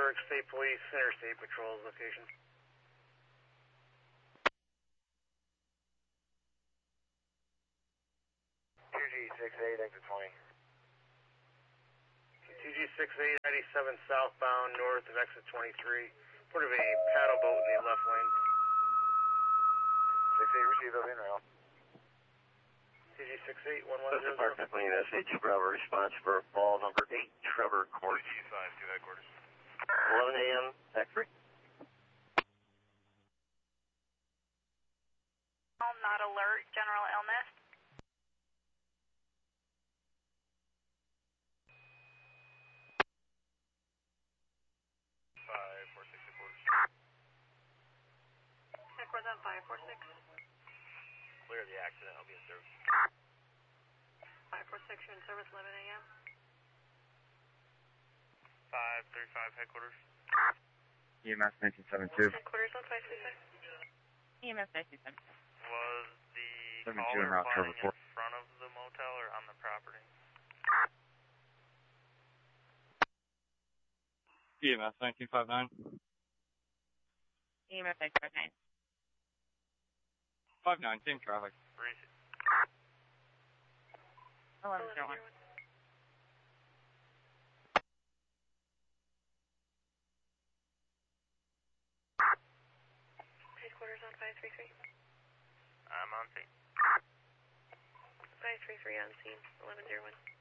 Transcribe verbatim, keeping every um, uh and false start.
York State Police Interstate Patrol location. two G six eight, exit twenty. two G six eight, ninety-seven southbound, north of exit twenty-three. Part of a paddle boat in the left lane. six eight, receive those in rail. two G six eight, one one zero zero. Department Lane S H Bravo response for ball number eight, Trevor Court. two G five, to headquarters. eleven A M, X-ray. Not alert, general illness. five four six, headquarters. Headquarters on five four six. Clear the accident, I'll be in service. five four six, you're in service, eleven A M. five three five, headquarters. E M S nineteen seventy-two. Headquarters on five three five. E M S nineteen seventy-two. Was the seventy-two caller route, filing Trevor in front of the motel or on the property? E M S nineteen fifty-nine. E M S nineteen fifty-nine. five nine, same traffic. Receive. eleven zero one. Headquarters on five three three. I'm on scene. five three three on scene, eleven zero one.